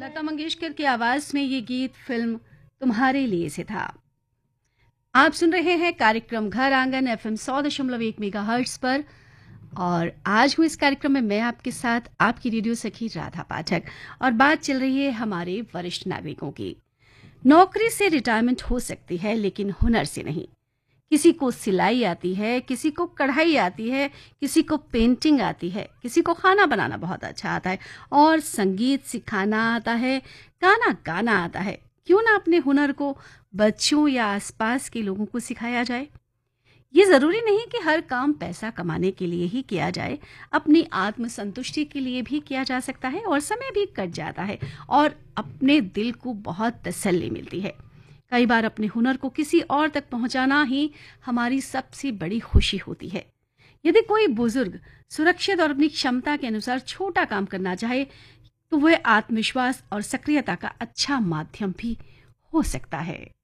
लता मंगेशकर की आवाज में ये गीत फिल्म तुम्हारे लिए से था। आप सुन रहे हैं कार्यक्रम घर आंगन एफएम 100.1 मेगाहर्ट्ज पर। और आज हूँ इस कार्यक्रम में मैं आपके साथ आपकी रेडियो सखी राधा पाठक। और बात चल रही है हमारे वरिष्ठ नागरिकों की। नौकरी से रिटायरमेंट हो सकती है लेकिन हुनर से नहीं। किसी को सिलाई आती है, किसी को कढ़ाई आती है, किसी को पेंटिंग आती है, किसी को खाना बनाना बहुत अच्छा आता है और संगीत सिखाना आता है, गाना गाना आता है। क्यों ना अपने हुनर को बच्चों या आसपास के लोगों को सिखाया जाए। ये जरूरी नहीं कि हर काम पैसा कमाने के लिए ही किया जाए, अपनी आत्मसंतुष्टि के लिए भी किया जा सकता है और समय भी कट जाता है और अपने दिल को बहुत तसल्ली मिलती है। कई बार अपने हुनर को किसी और तक पहुंचाना ही हमारी सबसे बड़ी खुशी होती है। यदि कोई बुजुर्ग सुरक्षित और अपनी क्षमता के अनुसार छोटा काम करना चाहे तो वह आत्मविश्वास और सक्रियता का अच्छा माध्यम भी हो सकता है।